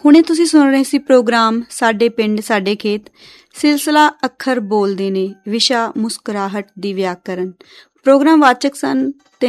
ਹੁਣੇ ਤੁਸੀਂ ਸੁਣ ਰਹੇ ਸੀ ਪ੍ਰੋਗਰਾਮ ਸਾਡੇ ਪਿੰਡ ਸਾਡੇ ਖੇਤ, ਸਿਲਸਿਲਾ ਅੱਖਰ ਬੋਲਦੇ ਨੇ, ਵਿਸ਼ਾ ਮੁਸਕਰਾਹਟ ਦੀ ਵਿਆਕਰਨ। ਪ੍ਰੋਗਰਾਮ ਵਾਚਕ ਸਨ